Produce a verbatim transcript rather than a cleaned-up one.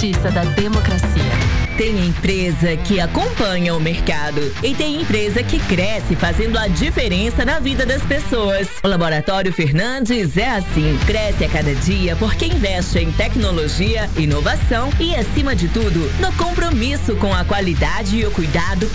justiça da democracia. Tem empresa que acompanha o mercado e tem empresa que cresce fazendo a diferença na vida das pessoas. O Laboratório Fernandes é assim, cresce a cada dia porque investe em tecnologia, inovação e, acima de tudo, no compromisso com a qualidade e o cuidado